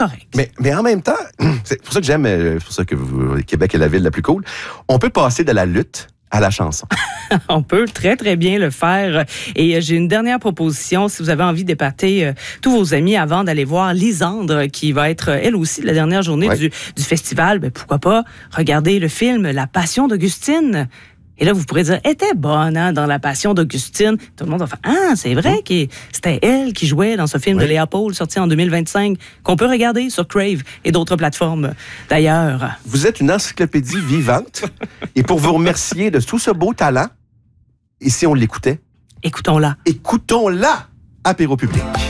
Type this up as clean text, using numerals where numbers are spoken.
correct. Mais en même temps, c'est pour ça que j'aime, c'est pour ça que Québec est la ville la plus cool, on peut passer de la lutte à la chanson. On peut très, très bien le faire. Et j'ai une dernière proposition. Si vous avez envie d'épater tous vos amis avant d'aller voir Lisandre, qui va être, elle aussi, la dernière journée du festival, ben, pourquoi pas regarder le film La Passion d'Augustine. Et là, vous pourrez dire, elle était bonne hein, dans La Passion d'Augustine. Tout le monde va faire, ah, c'est vrai que c'était elle qui jouait dans ce film de Léa Paul, sorti en 2025, qu'on peut regarder sur Crave et d'autres plateformes d'ailleurs. Vous êtes une encyclopédie vivante. Et pour vous remercier de tout ce beau talent, et si on l'écoutait? Écoutons-la. Écoutons-la! Apéro public.